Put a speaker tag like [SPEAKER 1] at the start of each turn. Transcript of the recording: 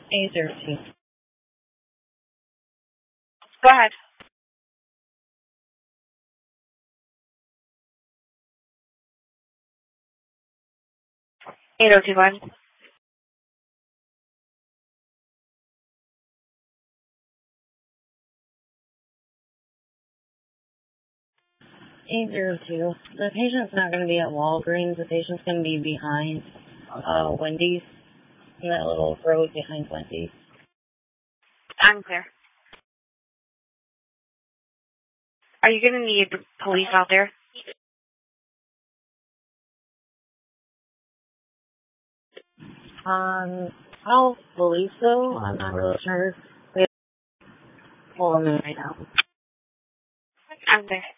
[SPEAKER 1] 802.
[SPEAKER 2] Go ahead. 8021.
[SPEAKER 1] The patient's not going to be at Walgreens. The patient's going to be behind Wendy's, in that little road behind Wendy's.
[SPEAKER 2] Unclear. Are you going to need police out there?
[SPEAKER 1] I'll believe so. I'm not really sure. We have to pull them in right now.
[SPEAKER 2] I'm there.